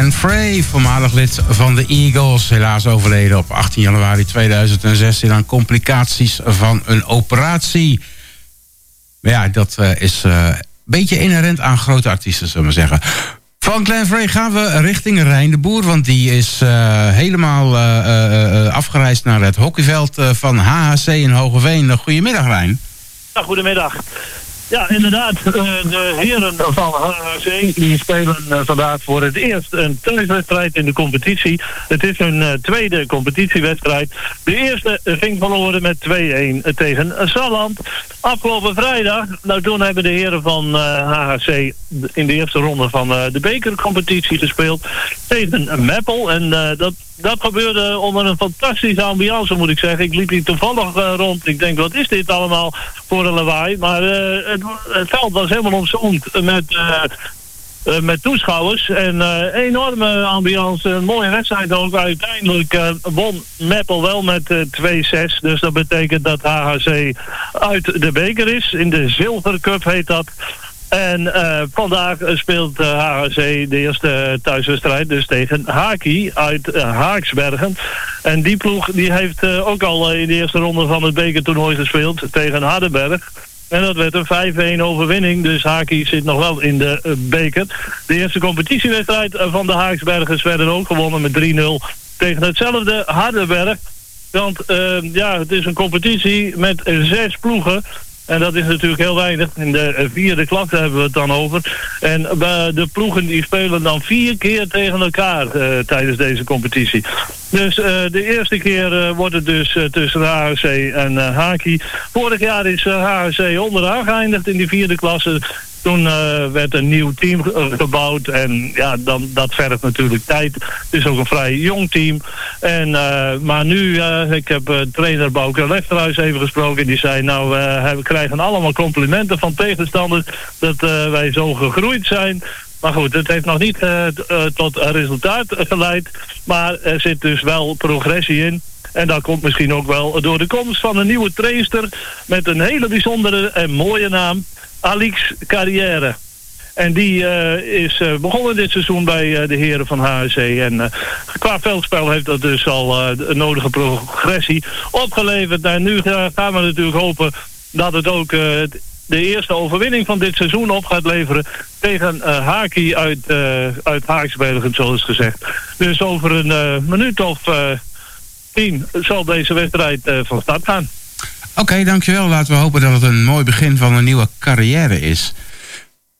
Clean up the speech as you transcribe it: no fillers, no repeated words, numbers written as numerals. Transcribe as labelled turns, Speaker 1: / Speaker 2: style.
Speaker 1: Glenn Frey, voormalig lid van de Eagles, helaas overleden op 18 januari 2016 aan complicaties van een operatie. Maar ja, dat is een beetje inherent aan grote artiesten, zullen we zeggen. Van Glenn Frey gaan we richting Rijn de Boer, want die is helemaal afgereisd naar het hockeyveld van HHC in Hogeveen. Goedemiddag, Rijn.
Speaker 2: Ja, goedemiddag. Ja, inderdaad. De heren van HHC die spelen vandaag voor het eerst een thuiswedstrijd in de competitie. Het is hun tweede competitiewedstrijd. De eerste ging verloren met 2-1 tegen Salland. Afgelopen vrijdag, toen hebben de heren van HHC in de eerste ronde van de bekercompetitie gespeeld tegen Meppel. En dat gebeurde onder een fantastische ambiance, moet ik zeggen. Ik liep hier toevallig rond. Ik denk, wat is dit allemaal voor een lawaai? Maar het veld was helemaal omzoomd met toeschouwers. En enorme ambiance. Een mooie wedstrijd ook. Uiteindelijk won Meppel wel met 2-6. Dus dat betekent dat HHC uit de beker is. In de Zilver Cup heet dat. En vandaag speelt HHC de eerste thuiswedstrijd dus tegen Haki uit Haaksbergen. En die ploeg die heeft ook al in de eerste ronde van het bekertoernooi gespeeld tegen Hardenberg. En dat werd een 5-1 overwinning, dus Haki zit nog wel in de beker. De eerste competitiewedstrijd van de Haaksbergers werden ook gewonnen met 3-0 tegen hetzelfde Hardenberg. Want het is een competitie met 6 ploegen. En dat is natuurlijk heel weinig. In de 4e klasse hebben we het dan over. En de ploegen die spelen dan 4 keer tegen elkaar tijdens deze competitie. Dus de eerste keer wordt het dus tussen HHC en Haki. Vorig jaar is HHC onderaan geëindigd in die 4e klasse. Toen werd een nieuw team gebouwd en ja, dat vergt natuurlijk tijd. Het is ook een vrij jong team. Maar nu, ik heb trainer Bouke Lechterhuis even gesproken en die zei, we krijgen allemaal complimenten van tegenstanders dat wij zo gegroeid zijn. Maar goed, het heeft nog niet tot resultaat geleid. Maar er zit dus wel progressie in. En dat komt misschien ook wel door de komst van een nieuwe trainster met een hele bijzondere en mooie naam. Alix Carrière. En die is begonnen dit seizoen bij de heren van HHC. En qua veldspel heeft dat dus al de nodige progressie opgeleverd. En nu gaan we natuurlijk hopen dat het ook de eerste overwinning van dit seizoen op gaat leveren tegen Haki uit Haaksbergen, zoals gezegd. Dus over een minuut of 10 zal deze wedstrijd van start gaan.
Speaker 1: Oké, dankjewel. Laten we hopen dat het een mooi begin van een nieuwe carrière is.